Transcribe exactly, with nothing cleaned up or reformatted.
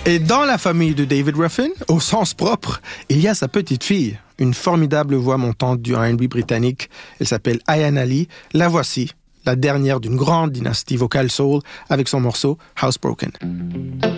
Et dans la famille de David Ruffin, au sens propre, il y a sa petite fille, une formidable voix montante du R and B britannique. Elle s'appelle Ayaan Ali. La voici, la dernière d'une grande dynastie vocale soul, avec son morceau Housebroken.